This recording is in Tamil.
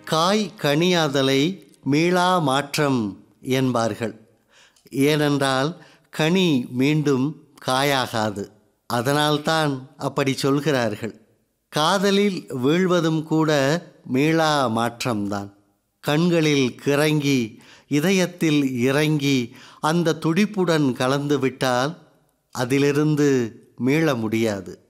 காய் கனியாதலை மீளா மாற்றம் என்பார்கள். ஏனென்றால் கனி மீண்டும் காயாகாது. அதனால்தான் அப்படி சொல்கிறார்கள். காதலில் வீழ்வதும் கூட மீளா மாற்றம்தான். கண்களில் கிறங்கி இதயத்தில் இறங்கி அந்த துடிப்புடன் கலந்து விட்டால் அதிலிருந்து மீள முடியாது.